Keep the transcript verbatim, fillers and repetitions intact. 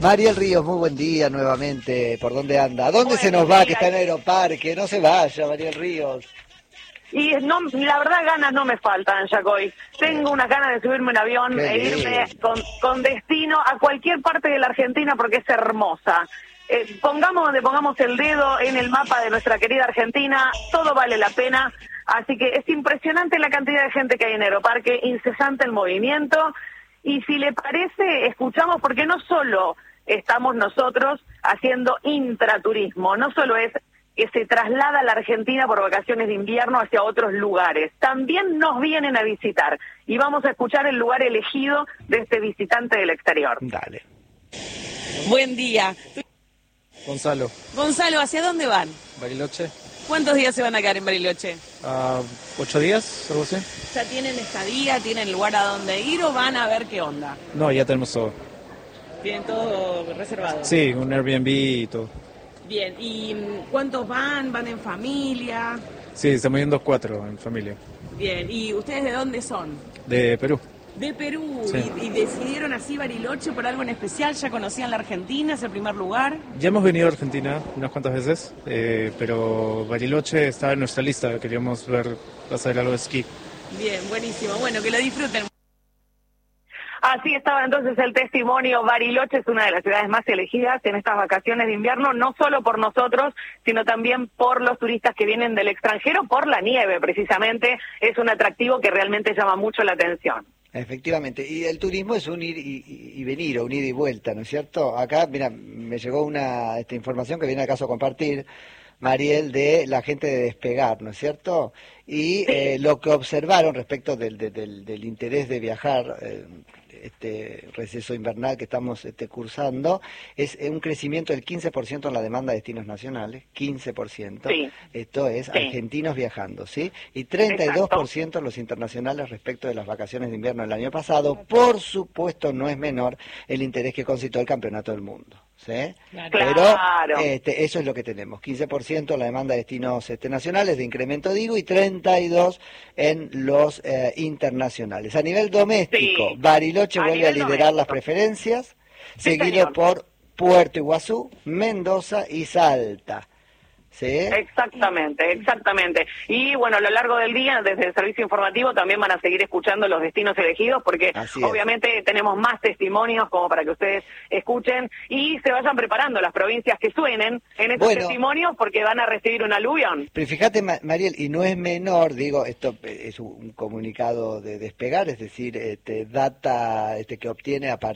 Mariel Ríos, muy buen día nuevamente. ¿Por dónde anda? ¿A dónde Buen se nos va? día. Que está en Aeroparque. No se vaya, Mariel Ríos. Y no, la verdad ganas no me faltan, Yacoy. Tengo unas ganas de subirme un avión Qué e irme lindo. con, con destino a cualquier parte de la Argentina porque es hermosa. Eh, pongamos donde pongamos el dedo en el mapa de nuestra querida Argentina, todo vale la pena. Así que es impresionante la cantidad de gente que hay en Aeroparque, incesante el movimiento. Y si le parece, escuchamos, porque no solo estamos nosotros haciendo intraturismo, no solo es que se traslada la Argentina por vacaciones de invierno hacia otros lugares, también nos vienen a visitar y vamos a escuchar el lugar elegido de este visitante del exterior. Dale. Buen día. Gonzalo, Gonzalo, ¿hacia dónde van? Bariloche, ¿Cuántos días se van a quedar en Bariloche? a ocho días, algo así. ¿Ya tienen estadía, tienen lugar a dónde ir o van a ver qué onda? No, ya tenemos todo. ¿Tienen todo reservado? Sí, un Airbnb y todo. Bien, ¿y mm, cuántos van? ¿Van en familia? Sí, estamos yendo cuatro en familia. Bien, ¿y ustedes de dónde son? De Perú. De Perú. Sí. ¿Y, y decidieron así Bariloche por algo en especial? ¿Ya conocían la Argentina? ¿Es el primer lugar? Ya hemos venido a Argentina unas cuantas veces, eh, pero Bariloche estaba en nuestra lista. Queríamos ver, hacer algo de esquí. Bien, buenísimo. Bueno, que lo disfruten. Así estaba entonces el testimonio. Bariloche es una de las ciudades más elegidas en estas vacaciones de invierno, no solo por nosotros, sino también por los turistas que vienen del extranjero, por la nieve precisamente. Es un atractivo que realmente llama mucho la atención. Efectivamente, y el turismo es un ir y, y- y venir, o un ida y vuelta, ¿no es cierto? Acá, mira, me llegó una esta información que viene al caso a compartir, Mariel, de la gente de Despegar, ¿no es cierto? Y eh, lo que observaron respecto del, de- del, del interés de viajar, eh, este receso invernal que estamos este, cursando, es eh, un crecimiento del quince por ciento en la demanda de destinos nacionales, quince por ciento. Sí. Esto es Sí. argentinos viajando, ¿sí? Y treinta y dos por ciento los internacionales respecto de las vacaciones de invierno del año pasado. Por supuesto, no es menor el interés que concitó el Campeonato del Mundo, ¿sí? Pero Claro. este, eso es lo que tenemos, quince por ciento la demanda de destinos este, nacionales de incremento, digo, y treinta y dos por ciento en los eh, internacionales. A nivel doméstico, Sí. Bariloche A vuelve a nivel liderar las doméstico. preferencias, Sí, seguido señor. por Puerto Iguazú, Mendoza y Salta. ¿Sí? Exactamente, exactamente. Y bueno, a lo largo del día, desde el servicio informativo, también van a seguir escuchando los destinos elegidos, porque Así es. obviamente tenemos más testimonios como para que ustedes escuchen y se vayan preparando las provincias que suenen en estos Bueno. testimonios, porque van a recibir un aluvión. Pero fíjate, Ma- Mariel, y no es menor, digo, esto es un comunicado de Despegar, es decir, este, data este, que obtiene a partir